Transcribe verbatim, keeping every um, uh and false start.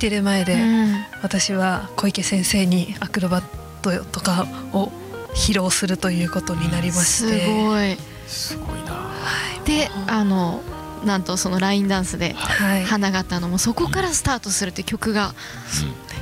テレ前で、 うん、 私は小池先生にアクロバットとかを披露するということになりまして、 すごいすごいな。 はい、 であのなんとそのラインダンスではい、 花形のもうそこからスタートするって曲が